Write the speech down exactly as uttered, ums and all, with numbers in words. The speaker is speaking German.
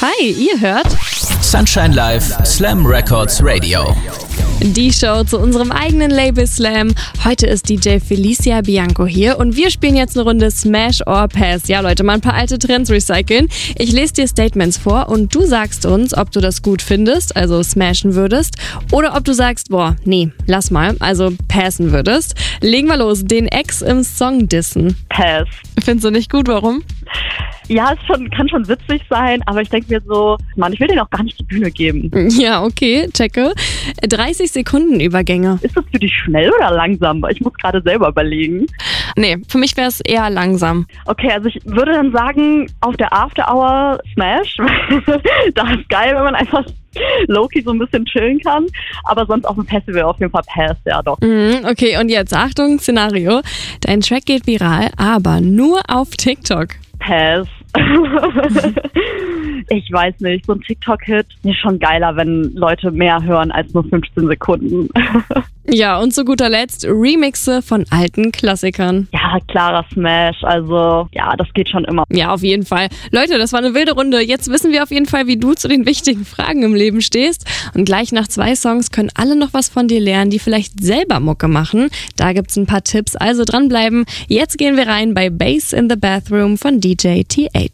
Hi, ihr hört Sunshine Live, Slam Records Radio. Die Show zu unserem eigenen Label Slam. Heute ist D J Felicia Bianco hier und wir spielen jetzt eine Runde Smash or Pass. Ja Leute, mal ein paar alte Trends recyceln. Ich lese dir Statements vor und du sagst uns, ob du das gut findest, also smashen würdest, oder ob du sagst, boah, nee, lass mal, also passen würdest. Legen wir los, den Ex im Song dissen. Pass. Findest du nicht gut, warum? Ja, es schon, kann schon witzig sein, aber ich denke mir so, Mann, ich will denen auch gar nicht die Bühne geben. Ja, okay, checke. dreißig Sekunden Übergänge. Ist das für dich schnell oder langsam? Ich muss gerade selber überlegen. Nee, für mich wäre es eher langsam. Okay, also ich würde dann sagen, auf der After Hour Smash. Da ist geil, wenn man einfach low-key so ein bisschen chillen kann. Aber sonst auf dem Festival auf jeden Fall Pass, ja doch. Mhm, okay, und jetzt Achtung, Szenario. Dein Track geht viral, aber nur auf TikTok. Pass. Ich weiß nicht, so ein TikTok-Hit ist schon geiler, wenn Leute mehr hören als nur fünfzehn Sekunden. Ja, und zu guter Letzt Remixe von alten Klassikern. Ja, klarer Smash, also ja, das geht schon immer. Ja, auf jeden Fall. Leute, das war eine wilde Runde. Jetzt wissen wir auf jeden Fall, wie du zu den wichtigen Fragen im Leben stehst. Und gleich nach zwei Songs können alle noch was von dir lernen, die vielleicht selber Mucke machen. Da gibt's ein paar Tipps, also dranbleiben. Jetzt gehen wir rein bei Bass in the Bathroom von D J T H.